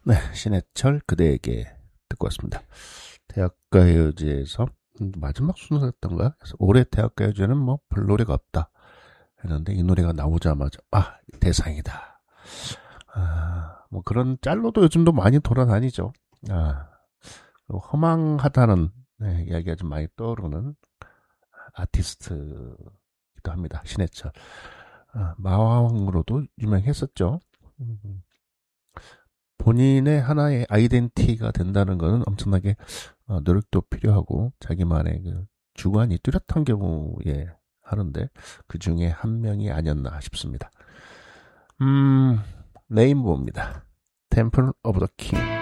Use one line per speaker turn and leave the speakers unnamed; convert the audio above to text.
네, 신해철 그대에게 듣고 왔습니다. 대학가요제에서 마지막 순서였던가? 그래서 올해 대학가요제는 뭐 별 노래가 없다 했는데 이 노래가 나오자마자 대상이다. 뭐 그런 짤로도 요즘도 많이 돌아다니죠. 허망하다는 이야기가 좀 많이 떠오르는 아티스트이기도 합니다. 신해철. 마왕으로도 유명했었죠. 본인의 하나의 아이덴티티가 된다는 것은 엄청나게 노력도 필요하고 자기만의 그 주관이 뚜렷한 경우에 하는데 그 중에 한 명이 아니었나 싶습니다. 레인보우입니다. Temple of the King.